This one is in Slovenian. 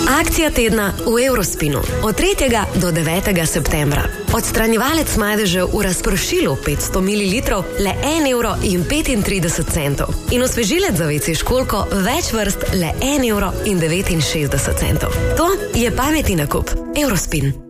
Akcija tedna v Eurospinu od 3. do 9. septembra. Odstranjevalec madežev v razpršilu 500 ml le 1,35 €. In osvežilec za WC školjko več vrst le 1,69 €. To je pametni nakup. Eurospin.